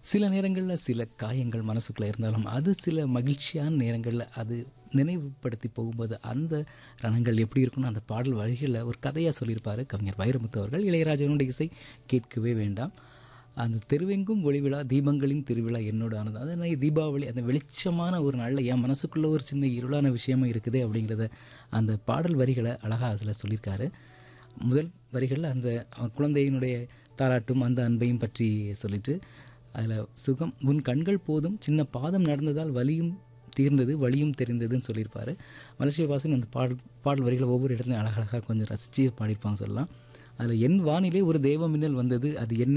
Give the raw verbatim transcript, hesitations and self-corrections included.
சில நேரங்களில் சில காயங்கள் மனசுக்குள்ளே இருந்தாலும் அது சில மகிழ்ச்சியான நேரங்களில் அது நினைவுபடுத்தி போகும்போது அந்த ரணங்கள் எப்படி இருக்குன்னு அந்த பாடல் வரிகளில் ஒரு கதையாக சொல்லியிருப்பார் கவிஞர் வைரமுத்து அவர்கள். இளையராஜனுடைய இசை கேட்கவே வேண்டாம். அந்த தெருவெங்கும் ஒளிவிழா தீபங்களின் திருவிழா என்னோட ஆனது. அதனால் தீபாவளி அந்த வெளிச்சமான ஒரு நாளில் என் மனசுக்குள்ளே ஒரு சின்ன இருளான விஷயமும் இருக்குது அப்படிங்கிறத அந்த பாடல் வரிகளை அழகாக அதில் சொல்லியிருக்காரு. முதல் வரிகளில் அந்த குழந்தையினுடைய தாலாட்டும் அந்த அன்பையும் பற்றி சொல்லிட்டு அதில் சுகம் உன் கண்கள் போதும் சின்ன பாதம் நடந்ததால் வலியும் தீர்ந்தது வலியும் தெரிந்ததுன்னு சொல்லியிருப்பார். மலேசிய வாசன் அந்த பாடல் பாடல் வரிகளை ஒவ்வொரு இடத்துலையும் அழகழகாக கொஞ்சம் ரசித்து பாடியிருப்பாங்க சொல்லலாம். அதில் என் வானிலே ஒரு தெய்வ மின்னல் வந்தது அது என்ன